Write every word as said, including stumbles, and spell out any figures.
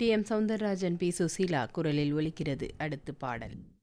D M Soundararajan, B Susheela குரலில் ஒலிக்கிறது அடுத்து பாடல்.